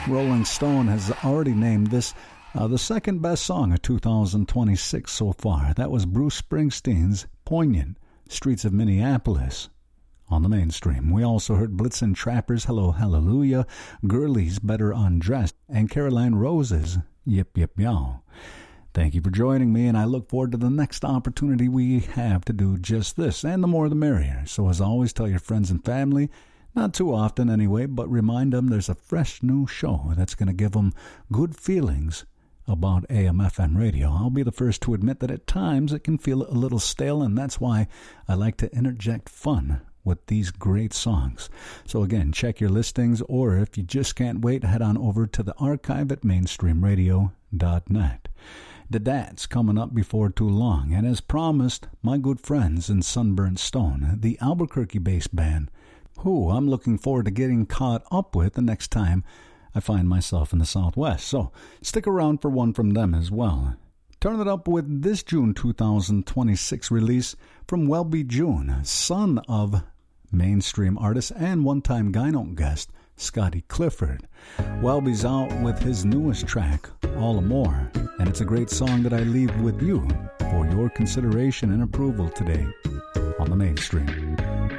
Rolling Stone has already named this the second best song of 2026 so far. That was Bruce Springsteen's Poignant, Streets of Minneapolis. On the mainstream, we also heard Blitzen Trappers' Hello Hallelujah, Girlies Better Undressed, and Caroline Rose's Yip Yip Yow. Thank you for joining me, and I look forward to the next opportunity we have to do just this, and the more the merrier. So as always, tell your friends and family, not too often anyway, but remind them there's a fresh new show that's going to give them good feelings about AM/FM radio. I'll be the first to admit that at times it can feel a little stale, and that's why I like to interject fun with these great songs. So again, check your listings, or if you just can't wait, head on over to the archive at mainstreamradio.net. The Dad's coming up before too long, and as promised, my good friends in Sunburnt Stone, the Albuquerque-based band, who I'm looking forward to getting caught up with the next time I find myself in the Southwest. So stick around for one from them as well. Turn it up with this June 2026 release from Welby June, son of mainstream artist and one-time Gyno guest Scotty Clifford. Welby's out with his newest track, All More, and it's a great song that I leave with you for your consideration and approval today on the mainstream.